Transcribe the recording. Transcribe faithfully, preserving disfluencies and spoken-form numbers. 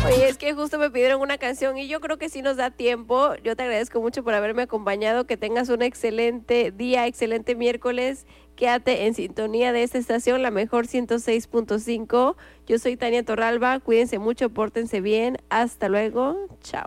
Oye, es que justo me pidieron una canción y yo creo que sí nos da tiempo. Yo te agradezco mucho por haberme acompañado. Que tengas un excelente día, excelente miércoles. Quédate en sintonía de esta estación, la mejor ciento seis punto cinco. Yo soy Tania Torralba. Cuídense mucho, pórtense bien. Hasta luego. Chao.